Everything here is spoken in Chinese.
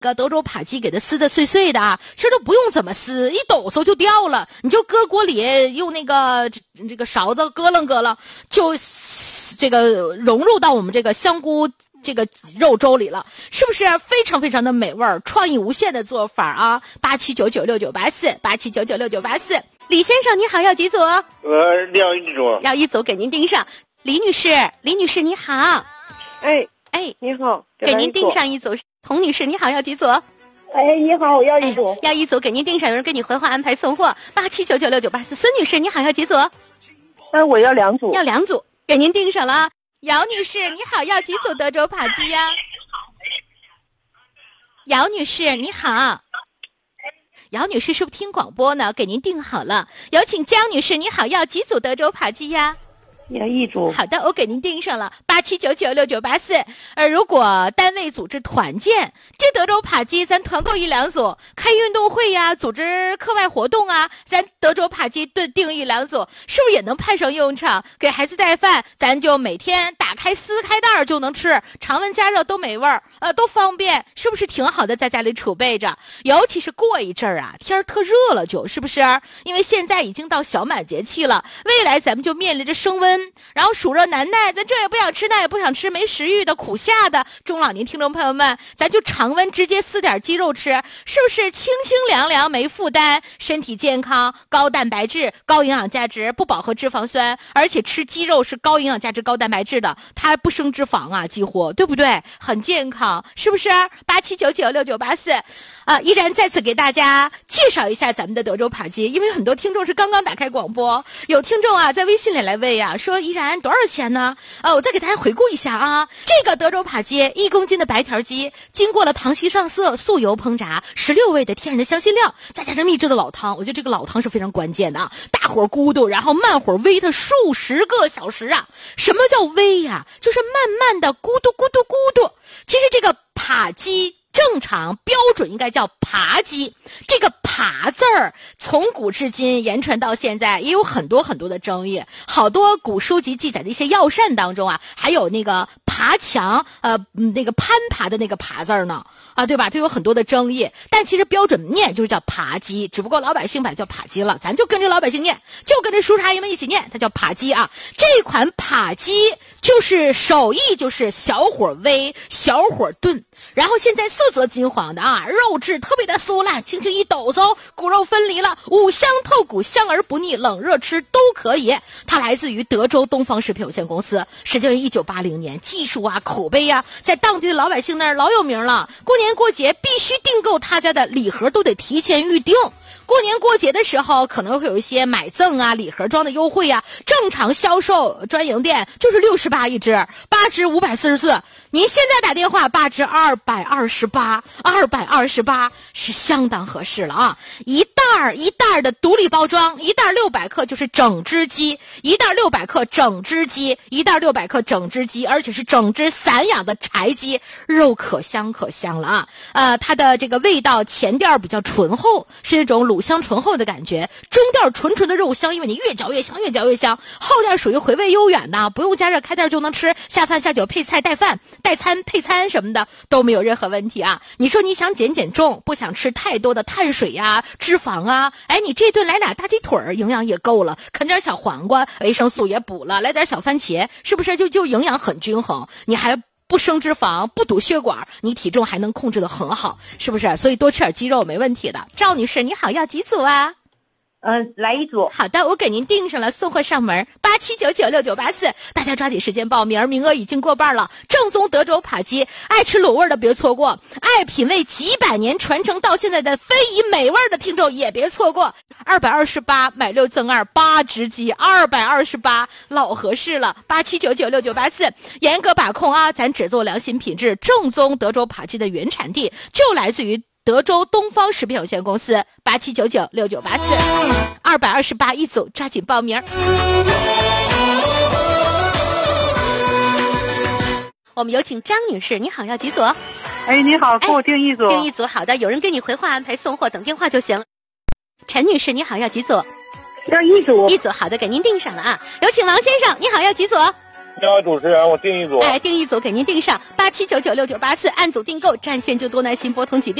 个德州扒鸡给它撕得碎碎的啊，其实都不用怎么撕，一抖擞就掉了，你就搁锅里用这个勺子咯楞咯楞，就这个融入到我们这个香菇这个肉粥里了，是不是非常非常的美味儿，创意无限的做法啊？87996984，87996984。李先生你好，要几组？ 要一组。 要一组，给您订上。李女士你好。 哎， 你好，给您订上一组。童女士你好，要几组？ 哎，你好，我要一组。 要一组，给您订上，有人给你回话安排送货。87996984。孙女士你好，要几组？ 我要2组。 要2组，给您订上了啊。姚女士你好，要几组德州扒鸡呀？姚女士你好。姚女士是不是听广播呢？给您订好了。有请江女士你好，要几组德州扒鸡呀？ 要一组。 好的，我给您订上了87996984。如果单位组织团建，这德州扒鸡咱团购1、2组，开运动会呀，组织课外活动啊，咱德州扒鸡订1、2组，是不是也能派上用场？给孩子带饭，咱就每天打开撕开袋就能吃，常温加热都美味儿，都方便，是不是挺好的？在家里储备着，尤其是过一阵儿啊，天儿特热了，就是不是？因为现在已经到小满节气了，未来咱们就面临着升温。然后暑热难耐，咱这也不想吃，那也不想吃，没食欲的、苦夏的中老年听众朋友们，咱就常温直接撕点鸡肉吃，是不是清清凉凉没负担，身体健康，高蛋白质、高营养价值，不饱和脂肪酸，而且吃鸡肉是高营养价值、高蛋白质的，它不生脂肪啊，几乎对不对？很健康，是不是？87996984依然再次给大家介绍一下咱们的德州扒鸡，因为很多听众是刚刚打开广播，有听众啊在微信里来问啊，说依然多少钱呢？我再给大家回顾一下啊，这个德州扒鸡1公斤的白条鸡，经过了糖稀上色、素油烹炸，16味的天然的香辛料，再加上秘制的老汤，我觉得这个老汤是非常关键的啊，大火咕嘟，然后慢火煨它数十个小时啊。什么叫煨呀？就是慢慢的咕嘟咕嘟咕嘟。其实这个扒鸡正常标准应该叫扒鸡，这个扒字儿从古至今言传到现在，也有很多很多的争议。好多古书籍记载的一些药膳当中啊，还有那个爬墙那个攀爬的那个爬字儿呢啊，对吧？都有很多的争议。但其实标准念就是叫扒鸡，只不过老百姓把它叫扒鸡了，咱就跟着老百姓念，就跟着叔叔阿姨们一起念，它叫扒鸡啊。这款扒鸡就是手艺就是小火煨、小火炖，然后现在色泽金黄的啊，肉质特别的酥烂，轻轻一抖擞，骨肉分离了，五香透骨，香而不腻，冷热吃都可以。它来自于德州东方食品有限公司，始建于1980年，技术啊、口碑啊，在当地的老百姓那儿老有名了。过年过节必须订购他家的礼盒，都得提前预定。过年过节的时候可能会有一些买赠啊、礼盒装的优惠啊，正常销售专营店就是68一只，8只544。您现在打电话8只228是相当合适了啊！一袋一袋的独立包装，一袋600克就是整只鸡，一袋600克整只鸡，一袋600克整只鸡，而且是整只散养的柴鸡，肉可香可香了啊！它的这个味道前调比较醇厚，是那种卤香醇厚的感觉，中调纯纯的肉香，因为你越嚼越香，越嚼越香。后调属于回味悠远的，不用加热开袋就能吃，下饭下酒配菜带饭带餐配餐什么的都没有任何问题啊！你说你想减重，不想吃太多的碳水呀、脂肪啊，你这顿来俩大鸡腿儿，营养也够了，啃点小黄瓜，维生素也补了，来点小番茄，是不是就营养很均衡？你还不生脂肪，不堵血管，你体重还能控制得很好，是不是？所以多吃点鸡肉没问题的。赵女士你好，要几组啊？ 来一组。 好的，我给您订上了，送货上门，87996984，大家抓紧时间报名，名额已经过半了。正宗德州扒鸡，爱吃卤味的别错过，爱品味几百年传承到现在的非遗美味的听众也别错过。228买6赠2，8只鸡228，老合适了。87996984，严格把控啊，咱只做良心品质，正宗德州扒鸡的原产地就来自于德州东方食品有限公司，87996984，228一组，抓紧报名。我们有请张女士，你好，要几组？ 你好，给我订一组。 订一组，好的，有人给你回话安排送货，等电话就行。陈女士，你好，要几组？ 要一组。 一组，好的，给您订上了啊。有请王先生，你好，要几组？ 你好，主持人，我订一组。 订一组给您订上87996984，按组订购，占线就多，耐心拨通起电。